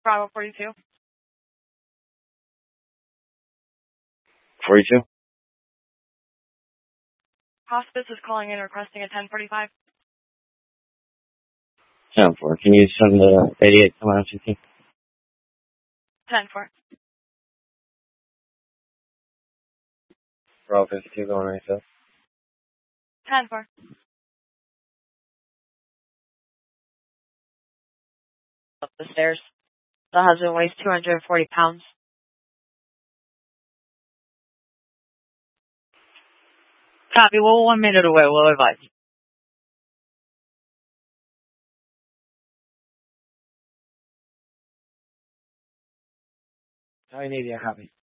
Bravo 42. 42? Hospice is calling in requesting a 1045. 10-4. Can you send the 88 come out 15? 10-4. Bravo 52 going right there. 10-4. Up the stairs. The husband weighs 240 pounds. Copy. Well, 1 minute away. We'll advise you. I need you, copy.